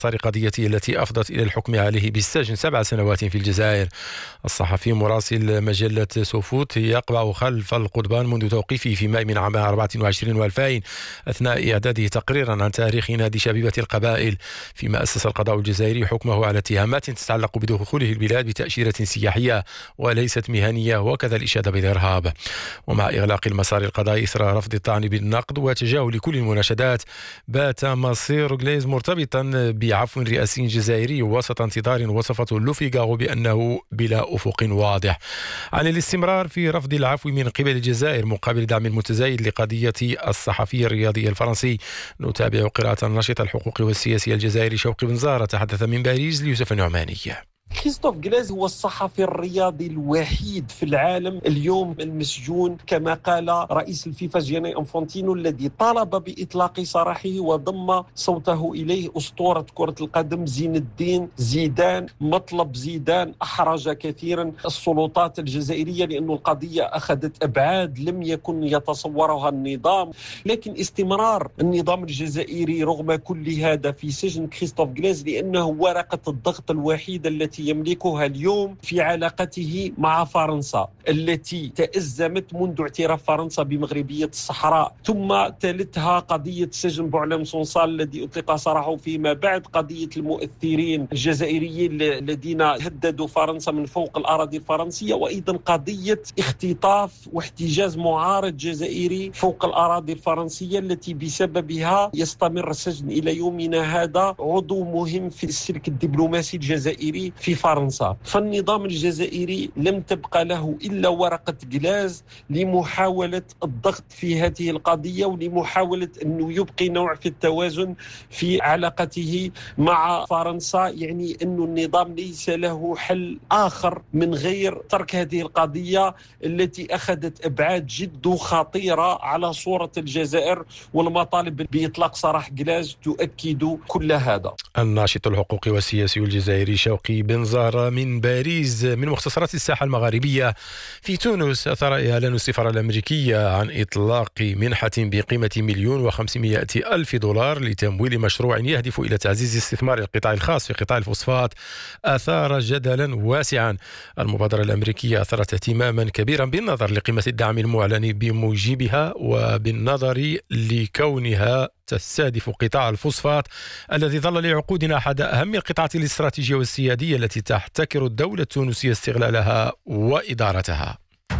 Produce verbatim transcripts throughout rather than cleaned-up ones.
قضيته التي أفضت إلى الحكم عليه بالسجن سبع سنوات في الجزائر. الصحفي مراسل مجلة سوفوت يقبع خلف القضبان منذ توقيفه في ماي من عام أربعة وعشرين وألفين أثناء إعداده تقريرا عن تاريخ نادي شبيبة القبائل، فيما أسس القضاء الجزائري حكمه على اتهامات تتعلق بدخوله البلاد بتأشيرة سياحية وليست مهنية، وكذا الإشادة بالإرهاب. ومع إغلاق المسار القضائي إثر رفض الطعن بالنقد وتجاهل كل المناشدات، بات مصير غليز مرتبطا بعفو رئاسي جزائري وسط انتظار وصفته لوفيغارو بأنه بلا أفق واضح. عن الاستمرار في رفض العفو من قبل الجزائر مقابل دعم متزايد لقضية الصحفي الرياضي الفرنسي، نتابع قراءة الناشط الحقوقي والسياسي الجزائري شوقي بنزارة تحدث من باريس ليوسف النعماني. كريستوف غليز هو الصحفي الرياضي الوحيد في العالم اليوم المسجون، كما قال رئيس الفيفا جياني انفانتينو الذي طالب بإطلاق سراحه وضم صوته إليه أسطورة كرة القدم زين الدين زيدان. مطلب زيدان أحرج كثيرا السلطات الجزائرية لأن القضية أخذت أبعاد لم يكن يتصورها النظام، لكن استمرار النظام الجزائري رغم كل هذا في سجن كريستوف غليز لأنه ورقة الضغط الوحيدة التي يملكها اليوم في علاقته مع فرنسا التي تأزمت منذ اعتراف فرنسا بمغربية الصحراء، ثم تلتها قضية سجن بوعلام صنصال الذي أطلق سراحه، فيما بعد قضية المؤثرين الجزائريين الذين هددوا فرنسا من فوق الأراضي الفرنسية، وأيضا قضية اختطاف واحتجاز معارض جزائري فوق الأراضي الفرنسية التي بسببها يستمر السجن إلى يومنا هذا عضو مهم في السلك الدبلوماسي الجزائري في فرنسا. فالنظام الجزائري لم تبقى له إلا ورقة غلاز لمحاولة الضغط في هذه القضية ولمحاولة أنه يبقي نوع في التوازن في علاقته مع فرنسا، يعني أن النظام ليس له حل آخر من غير ترك هذه القضية التي أخذت أبعاد جد خطيرة على صورة الجزائر، والمطالب بإطلاق سراح غلاز تؤكد كل هذا. الناشط الحقوقي والسياسي الجزائري شوقي بنزارة من باريس. من مختصرات الساحة المغاربية في تونس، أثار إعلان السفارة الأمريكية عن إطلاق منحة بقيمة مليون وخمسمائة ألف دولار لتمويل مشروع يهدف إلى تعزيز استثمار القطاع الخاص في قطاع الفوسفات أثار جدلا واسعا. المبادرة الأمريكية أثرت اهتماما كبيرا بالنظر لقيمة الدعم المعلن بموجبها وبالنظر لكونها تستهدف قطاع الفوسفات الذي ظل لعقود أحد أهم القطاعات الاستراتيجية والسيادية التي تحتكر الدولة التونسية استغلالها وإدارتها.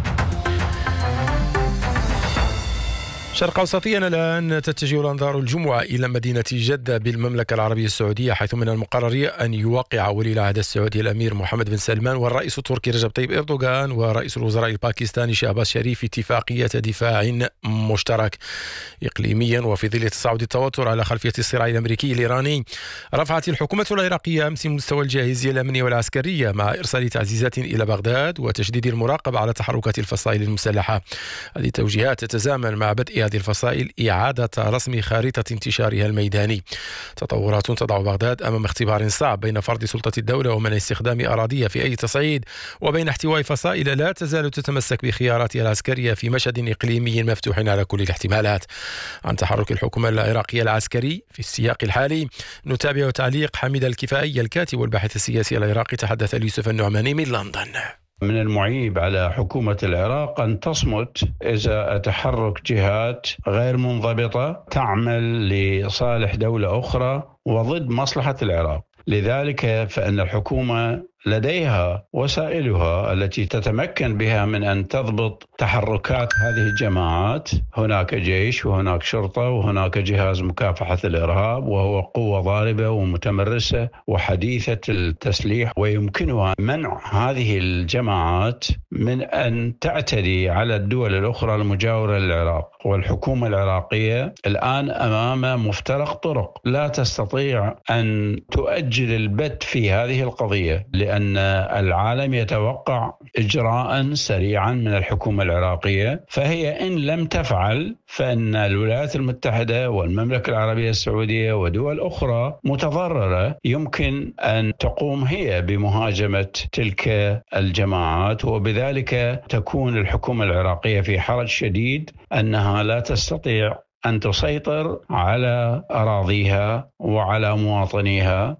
شرق أوسطيا الآن تتجه الأنظار الجمعة إلى مدينة جدة بالمملكة العربية السعودية، حيث من المقرر أن يوقع ولي العهد السعودي الأمير محمد بن سلمان والرئيس التركي رجب طيب إردوغان ورئيس الوزراء الباكستاني شهباز شريف اتفاقية دفاع مشترك. إقليميا وفي ظل تصاعد التوتر على خلفية الصراع الأمريكي الإيراني، رفعت الحكومة العراقية أمس مستوى الجاهزية الأمنية والعسكرية مع إرسال تعزيزات إلى بغداد وتشديد المراقبة على تحركات الفصائل المسلحة. هذه التوجيهات تتزامن مع بدء هذه الفصائل إعادة رسم خارطة انتشارها الميداني. تطورات تضع بغداد أمام اختبار صعب بين فرض سلطة الدولة ومنع استخدام أراضيها في أي تصعيد، وبين احتواء فصائل لا تزال تتمسك بخياراتها العسكرية في مشهد إقليمي مفتوح على كل الاحتمالات. عن تحرك الحكومة العراقية العسكري في السياق الحالي نتابع تعليق حميد الكفائي الكاتب والباحث السياسي العراقي، تحدث ليوسف النعماني من لندن. من المعيب على حكومة العراق أن تصمت إذا تحرك جهات غير منضبطة تعمل لصالح دولة أخرى وضد مصلحة العراق. لذلك فإن الحكومة لديها وسائلها التي تتمكن بها من أن تضبط تحركات هذه الجماعات. هناك جيش وهناك شرطة وهناك جهاز مكافحة الإرهاب، وهو قوة ضاربة ومتمرسة وحديثة التسليح، ويمكنها منع هذه الجماعات من أن تعتدي على الدول الأخرى المجاورة للعراق. والحكومة العراقية الآن أمام مفترق طرق، لا تستطيع أن تؤجل البت في هذه القضية، لأن العالم يتوقع إجراء سريعا من الحكومة العراقية. فهي إن لم تفعل فإن الولايات المتحدة والمملكة العربية السعودية ودول أخرى متضررة يمكن أن تقوم هي بمهاجمة تلك الجماعات، وبذلك تكون الحكومة العراقية في حرج شديد أنها لا تستطيع أن تسيطر على أراضيها وعلى مواطنيها.